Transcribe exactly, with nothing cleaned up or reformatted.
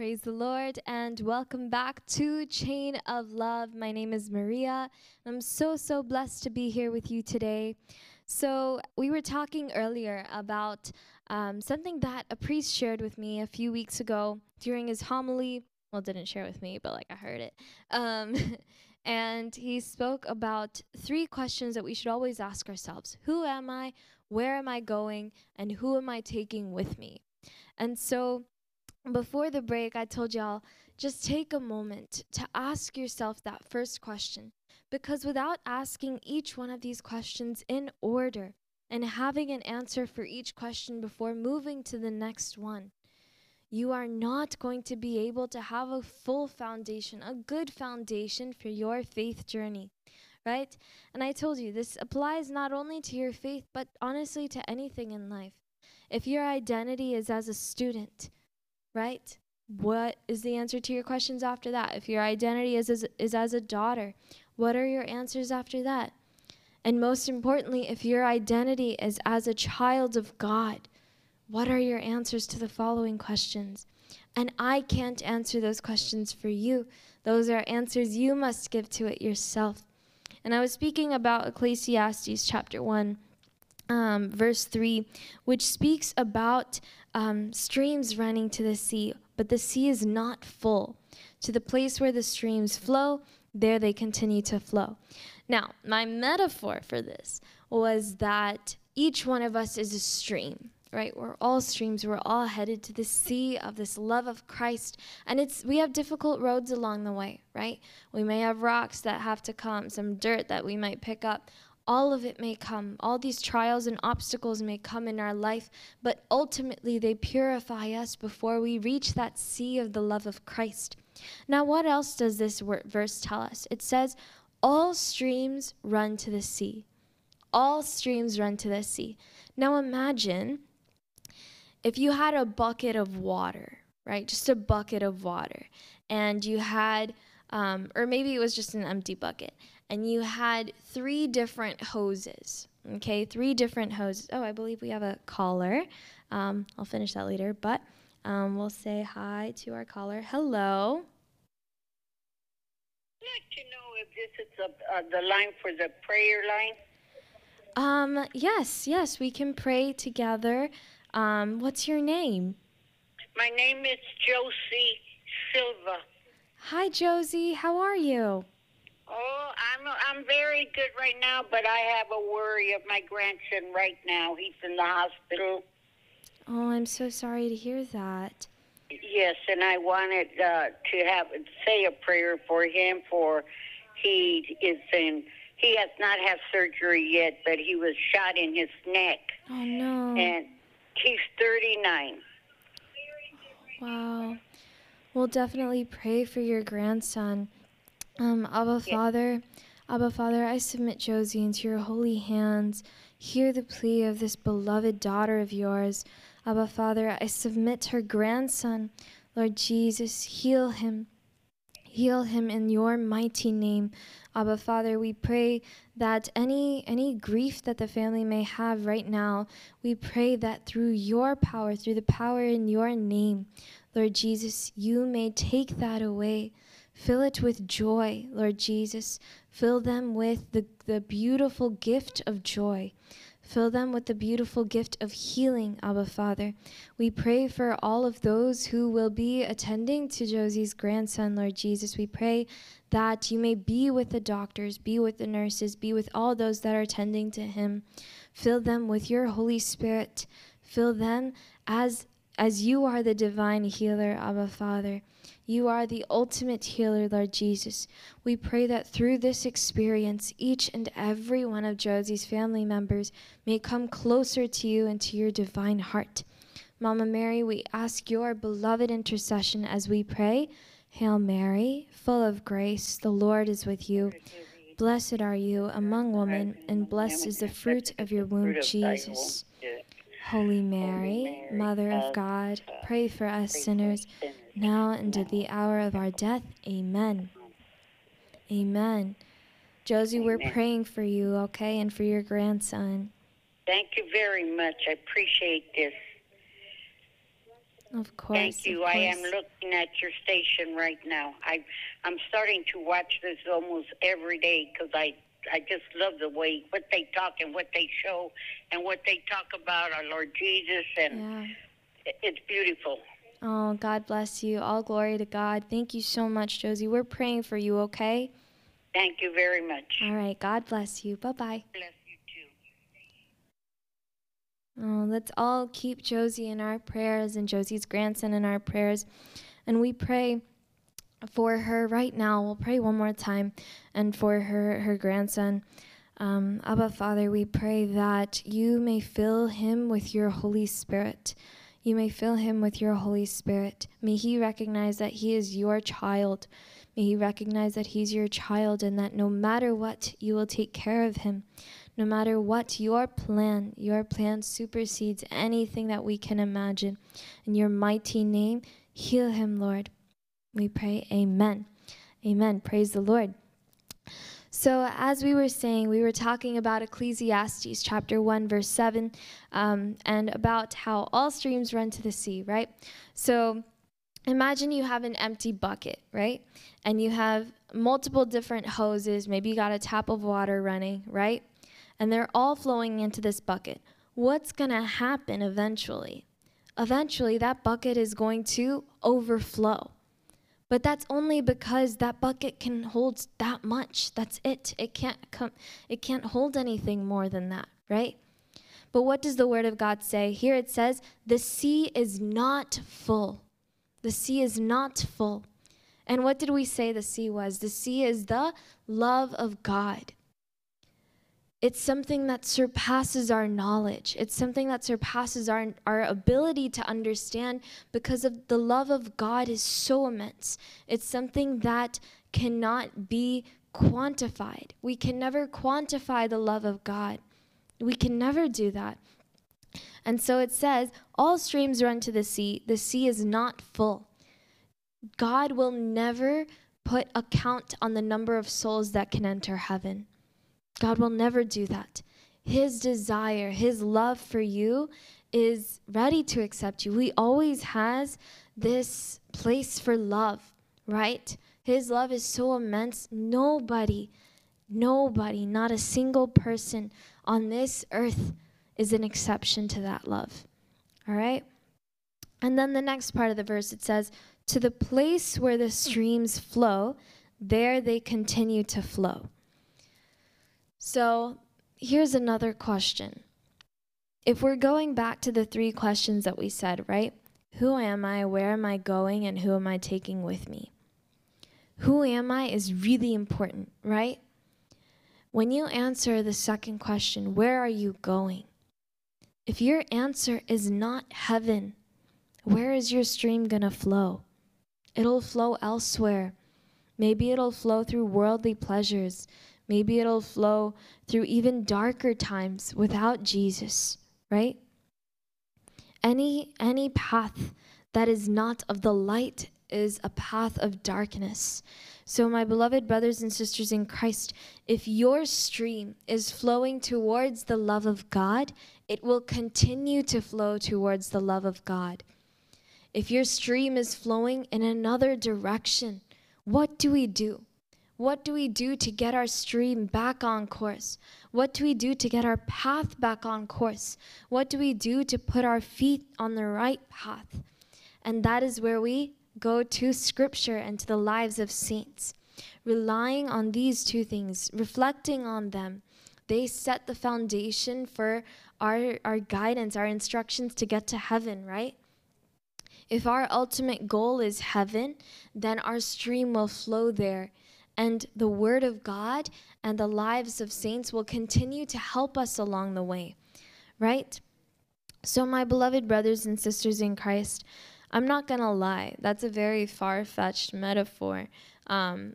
Praise the Lord, and welcome back to Chain of Love. My name is Maria. I'm so, so blessed to be here with you today. So we were talking earlier about um, something that a priest shared with me a few weeks ago during his homily. Well, didn't share with me, but like I heard it. Um, and he spoke about three questions that we should always ask ourselves. Who am I? Where am I going? And who am I taking with me? And so before the break, I told y'all, just take a moment to ask yourself that first question. Because without asking each one of these questions in order and having an answer for each question before moving to the next one, you are not going to be able to have a full foundation, a good foundation for your faith journey, right? And I told you, this applies not only to your faith, but honestly to anything in life. If your identity is as a student, right? What is the answer to your questions after that? If your identity is as, is as a daughter, what are your answers after that? And most importantly, if your identity is as a child of God, what are your answers to the following questions? And I can't answer those questions for you. Those are answers you must give to it yourself. And I was speaking about Ecclesiastes chapter one, um, verse three, which speaks about um, streams running to the sea, but the sea is not full. To the place where the streams flow, there they continue to flow. Now, my metaphor for this was that each one of us is a stream, right? We're all streams. We're all headed to the sea of this love of Christ. And it's we have difficult roads along the way, right? We may have rocks that have to come, some dirt that we might pick up. All of it may come. All these trials and obstacles may come in our life, but ultimately they purify us before we reach that sea of the love of Christ. Now, what else does this verse tell us? It says, all streams run to the sea. All streams run to the sea. Now imagine if you had a bucket of water, right? Just a bucket of water. And you had, um, or maybe it was just an empty bucket. And you had three different hoses, okay? Three different hoses. Oh, I believe we have a caller. Um, I'll finish that later, but um, we'll say hi to our caller. Hello. I'd like to know if this is the, uh, the line for the prayer line. Um, yes, yes, we can pray together. Um, what's your name? My name is Josie Silva. Hi, Josie. How are you? Oh, I'm I'm very good right now, but I have a worry of my grandson right now. He's in the hospital. Oh, I'm so sorry to hear that. Yes, and I wanted uh, to have say a prayer for him. For he is in. He has not had surgery yet, but he was shot in his neck. Oh no. And he's thirty-nine. Wow. We'll definitely pray for your grandson. Um, Abba Yes. Father, Abba Father, I submit Josie into your holy hands. Hear the plea of this beloved daughter of yours. Abba Father, I submit her grandson. Lord Jesus, heal him. Heal him in your mighty name. Abba Father, we pray that any any grief that the family may have right now, we pray that through your power, through the power in your name, Lord Jesus, you may take that away. Fill it with joy, Lord Jesus. Fill them with the, the beautiful gift of joy. Fill them with the beautiful gift of healing, Abba Father. We pray for all of those who will be attending to Josie's grandson, Lord Jesus. We pray that you may be with the doctors, be with the nurses, be with all those that are attending to him. Fill them with your Holy Spirit. Fill them as, as you are the divine healer, Abba Father. You are the ultimate healer, Lord Jesus. We pray that through this experience, each and every one of Josie's family members may come closer to you and to your divine heart. Mama Mary, we ask your beloved intercession as we pray. Hail Mary, full of grace, the Lord is with you. Blessed are you among women, and blessed is the fruit of your womb, Jesus. Holy Mary, Mother of God, pray for us sinners, now and at the hour of our death. Amen. Amen. Josie, we're Amen. praying for you, okay, and for your grandson. Thank you very much. I appreciate this. Of course. Thank you. Of I course. am looking at your station right now. I, I'm starting to watch this almost every day because I, I just love the way what they talk and what they show and what they talk about our Lord Jesus, and Yeah. it's beautiful. Oh, God bless you. All glory to God. Thank you so much, Josie. We're praying for you, okay? Thank you very much. All right. God bless you. Bye-bye. Bless you too. Oh, let's all keep Josie in our prayers and Josie's grandson in our prayers. And we pray for her right now. We'll pray one more time. And for her, her grandson. Um, Abba, Father, we pray that you may fill him with your Holy Spirit. You may fill him with your Holy Spirit. May he recognize that he is your child. May he recognize that he's your child and that no matter what, you will take care of him. No matter what, your plan, your plan supersedes anything that we can imagine. In your mighty name, heal him, Lord. We pray, amen. Amen. Praise the Lord. So as we were saying, we were talking about Ecclesiastes chapter one, verse seven, um, and about how all streams run to the sea, right? So imagine you have an empty bucket, right? And you have multiple different hoses. Maybe you got a tap of water running, right? And they're all flowing into this bucket. What's going to happen eventually? Eventually, that bucket is going to overflow. But that's only because that bucket can hold that much. That's it. It can't come, it can't hold anything more than that, right? But what does the Word of God say? Here it says, the sea is not full. The sea is not full. And what did we say the sea was? The sea is the love of God. It's something that surpasses our knowledge. It's something that surpasses our, our ability to understand because of the love of God is so immense. It's something that cannot be quantified. We can never quantify the love of God. We can never do that. And so it says, all streams run to the sea. The sea is not full. God will never put a count on the number of souls that can enter heaven. God will never do that. His desire, his love for you is ready to accept you. He always has this place for love, right? His love is so immense. Nobody, nobody, not a single person on this earth is an exception to that love, all right? And then the next part of the verse, it says, to the place where the streams flow, there they continue to flow. So here's another question. If we're going back to the three questions that we said, right? Who am I? Where am I going? And who am I taking with me? Who am I is really important, right? When you answer the second question, where are you going? If your answer is not heaven, where is your stream going to flow? It'll flow elsewhere. Maybe it'll flow through worldly pleasures. Maybe it'll flow through even darker times without Jesus, right? Any, any path that is not of the light is a path of darkness. So my beloved brothers and sisters in Christ, if your stream is flowing towards the love of God, it will continue to flow towards the love of God. If your stream is flowing in another direction, what do we do? What do we do to get our stream back on course? What do we do to get our path back on course? What do we do to put our feet on the right path? And that is where we go to Scripture and to the lives of saints. Relying on these two things, reflecting on them, they set the foundation for our, our guidance, our instructions to get to heaven, right? If our ultimate goal is heaven, then our stream will flow there. And the Word of God and the lives of saints will continue to help us along the way, right? So my beloved brothers and sisters in Christ, I'm not going to lie. That's a very far-fetched metaphor. Um,